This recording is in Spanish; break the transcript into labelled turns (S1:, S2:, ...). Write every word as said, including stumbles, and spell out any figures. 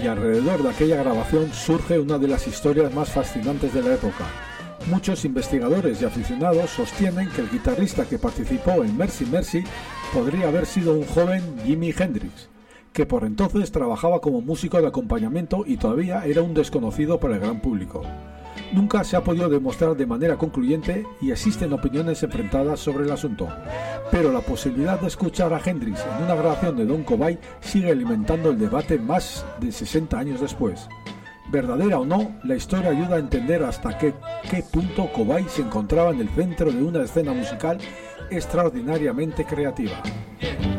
S1: y alrededor de aquella grabación surge una de las historias más fascinantes de la época. Muchos investigadores y aficionados sostienen que el guitarrista que participó en Mercy Mercy podría haber sido un joven Jimi Hendrix, que por entonces trabajaba como músico de acompañamiento y todavía era un desconocido para el gran público. Nunca se ha podido demostrar de manera concluyente y existen opiniones enfrentadas sobre el asunto, pero la posibilidad de escuchar a Hendrix en una grabación de Don Cobain sigue alimentando el debate más de sesenta años después. Verdadera o no, la historia ayuda a entender hasta qué, qué punto Cobain se encontraba en el centro de una escena musical extraordinariamente creativa.